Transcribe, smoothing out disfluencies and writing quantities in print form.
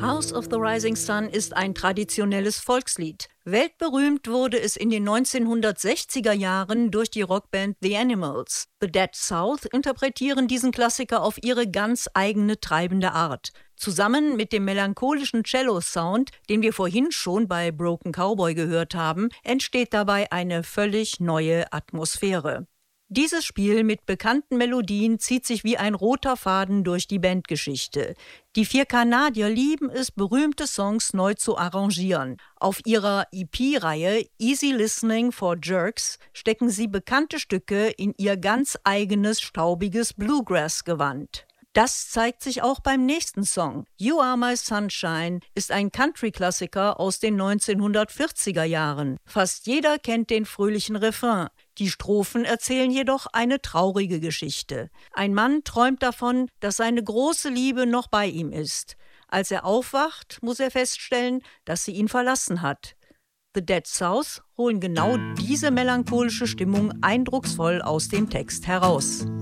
House of the Rising Sun ist ein traditionelles Volkslied. Weltberühmt wurde es in den 1960er Jahren durch die Rockband The Animals. The Dead South interpretieren diesen Klassiker auf ihre ganz eigene treibende Art. Zusammen mit dem melancholischen Cello-Sound, den wir vorhin schon bei Broken Cowboy gehört haben, entsteht dabei eine völlig neue Atmosphäre. Dieses Spiel mit bekannten Melodien zieht sich wie ein roter Faden durch die Bandgeschichte. Die 4 Kanadier lieben es, berühmte Songs neu zu arrangieren. Auf ihrer EP-Reihe Easy Listening for Jerks stecken sie bekannte Stücke in ihr ganz eigenes, staubiges Bluegrass-Gewand. Das zeigt sich auch beim nächsten Song. You Are My Sunshine ist ein Country-Klassiker aus den 1940er Jahren. Fast jeder kennt den fröhlichen Refrain. Die Strophen erzählen jedoch eine traurige Geschichte. Ein Mann träumt davon, dass seine große Liebe noch bei ihm ist. Als er aufwacht, muss er feststellen, dass sie ihn verlassen hat. The Dead South holen genau diese melancholische Stimmung eindrucksvoll aus dem Text heraus.